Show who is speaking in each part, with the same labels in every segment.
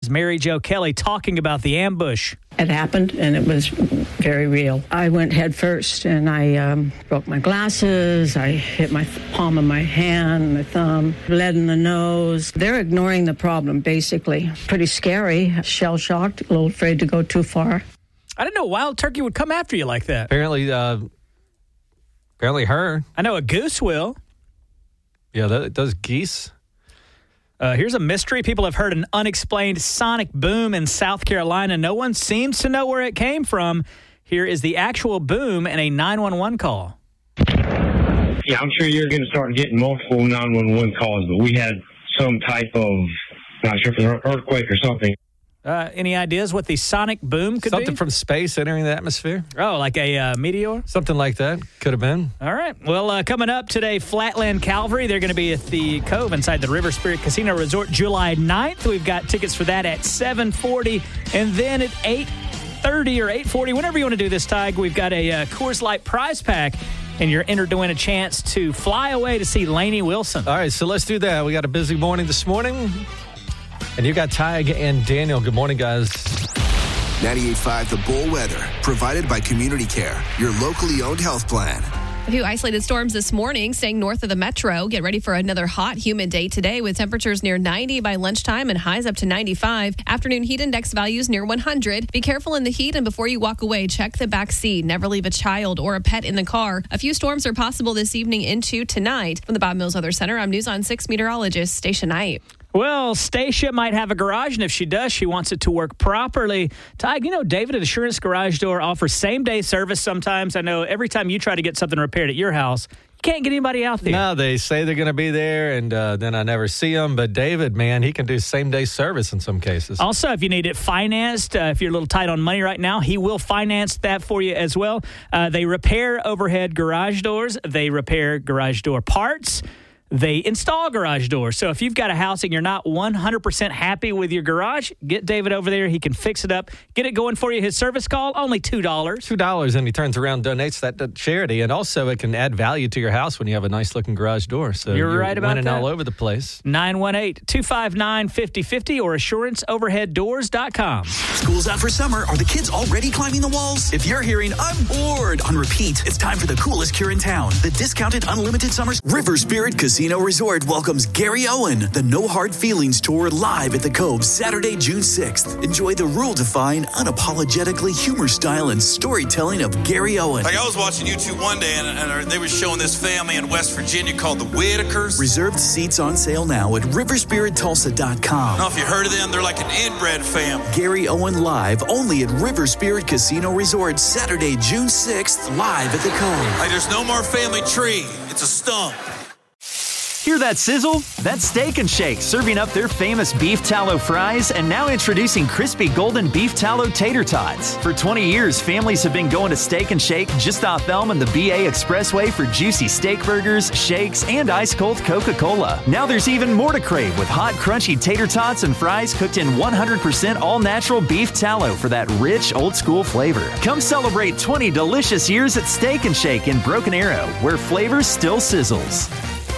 Speaker 1: KOVAD's Mary Jo Kelly talking about the ambush.
Speaker 2: It happened, and it was very real. I went head first, and I broke my glasses. I hit my palm of my hand, my thumb, bled in the nose. They're ignoring the problem, basically. Pretty scary, shell-shocked, a little afraid to go too far.
Speaker 1: I didn't know a wild turkey would come after you like that.
Speaker 3: Apparently her.
Speaker 1: I know a goose will.
Speaker 3: Yeah, those geese.
Speaker 1: Here's a mystery. People have heard an unexplained sonic boom in South Carolina. No one seems to know where it came from. Here is the actual boom in a 911 call.
Speaker 4: Yeah, I'm sure you're going to start getting multiple 911 calls, but we had some type of, not sure if it was an earthquake or something.
Speaker 1: Any ideas what the sonic boom could be?
Speaker 3: Something from space entering the atmosphere?
Speaker 1: Oh, like a meteor?
Speaker 3: Something like that. Could have been.
Speaker 1: All right. Well, coming up today, Flatland Calvary. They're going to be at the Cove inside the River Spirit Casino Resort July 9th. We've got tickets for that at 7:40. And then at 8:30 or 8:40, whenever you want to do this, Tig, we've got a Coors Light prize pack. And you're entered to win a chance to fly away to see Lainey Wilson.
Speaker 3: All right, so let's do that. We got a busy morning this morning. And you got Tig and Daniel. Good morning, guys.
Speaker 5: 98.5 The Bull weather, provided by Community Care, your locally owned health plan.
Speaker 6: A few isolated storms this morning, staying north of the metro. Get ready for another hot, humid day today with temperatures near 90 by lunchtime and highs up to 95. Afternoon heat index values near 100. Be careful in the heat, and before you walk away, check the back seat. Never leave a child or a pet in the car. A few storms are possible this evening into tonight. From the Bob Mills Weather Center, I'm News on 6 meteorologist Stacia Knight.
Speaker 1: Well, Stacia might have a garage, and if she does, she wants it to work properly. Tig, you know, David at Assurance Garage Door offers same-day service sometimes. I know every time you try to get something repaired at your house, you can't get anybody out there.
Speaker 3: No, they say they're going to be there, and then I never see them. But David, man, he can do same-day service in some cases.
Speaker 1: Also, if you need it financed, if you're a little tight on money right now, he will finance that for you as well. They repair overhead garage doors. They repair garage door parts. They install garage doors. So if you've got a house and you're not 100% happy with your garage, get David over there. He can fix it up, get it going for you. His service call, only $2.
Speaker 3: $2, and he turns around and donates that to charity. And also, it can add value to your house when you have a nice-looking garage door. So
Speaker 1: you're right about
Speaker 3: winning
Speaker 1: that.
Speaker 3: all over the place.
Speaker 1: 918-259-5050 or AssuranceOverheadDoors.com.
Speaker 7: School's out for summer. Are the kids already climbing the walls? If you're hearing, I'm bored on repeat, it's time for the coolest cure in town. The discounted unlimited summers River Spirit Casino Resort welcomes Gary Owen, the No Hard Feelings Tour, live at the Cove Saturday, June 6th. Enjoy the rule-defying, unapologetically humor style and storytelling of Gary Owen.
Speaker 8: Like I was watching YouTube one day and they were showing this family in West Virginia called the Whitakers.
Speaker 7: Reserved seats on sale now at riverspirittulsa.com.
Speaker 8: I don't know if you heard of them. They're like an inbred family.
Speaker 7: Gary Owen live only at River Spirit Casino Resort Saturday, June 6th, live at the Cove.
Speaker 8: Like there's no more family tree. It's a stump.
Speaker 9: Hear that sizzle? That's Steak and Shake serving up their famous beef tallow fries and now introducing crispy golden beef tallow tater tots. For 20 years, families have been going to Steak and Shake just off Elm and the BA Expressway for juicy steak burgers, shakes, and ice-cold Coca-Cola. Now there's even more to crave with hot, crunchy tater tots and fries cooked in 100% all-natural beef tallow for that rich, old-school flavor. Come celebrate 20 delicious years at Steak and Shake in Broken Arrow, where flavor still sizzles.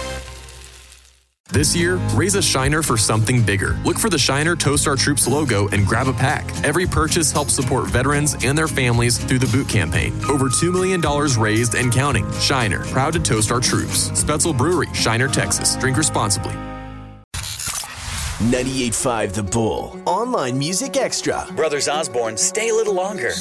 Speaker 10: This year, raise a Shiner for something bigger. Look for the Shiner Toast Our Troops logo and grab a pack. Every purchase helps support veterans and their families through the boot campaign. Over $2 million raised and counting. Shiner, proud to toast our troops. Spetzel Brewery, Shiner, Texas. Drink responsibly.
Speaker 5: 98.5 The Bull. Online Music Extra.
Speaker 11: Brothers Osborne, Stay a Little Longer.